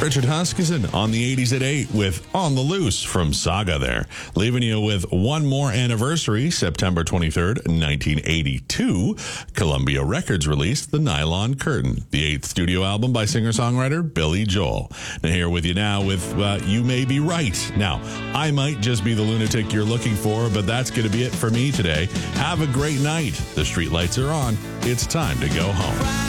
Richard Huskisson on the 80s at 8 with On the Loose from Saga there. Leaving you with one more anniversary, September 23rd, 1982. Columbia Records released The Nylon Curtain, the 8th studio album by singer-songwriter Billy Joel. Now here with you now with You May Be Right. Now, I might just be the lunatic you're looking for, but that's going to be it for me today. Have a great night. The streetlights are on. It's time to go home.